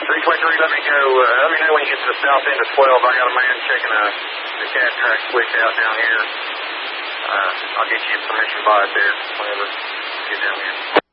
323, let me go. Let me know when you get to the south end of 12. I got a man checking the cat track switch out down here. I'll get you permission by it there whenever you get down here.